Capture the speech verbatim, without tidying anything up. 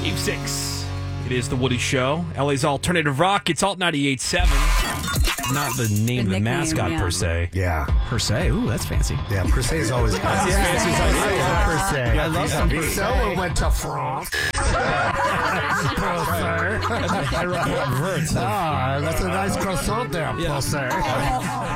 five six. It is the Woody Show. L A's alternative rock. It's Alt ninety-eight point seven. Not the name of the nickname, mascot yeah. per se. Yeah. Per se. Ooh, that's fancy. Yeah, per se is always good. Yeah, per se. I love some per se. Someone went to France. I wrote that verse. Ah, that's a nice croissant there, per se.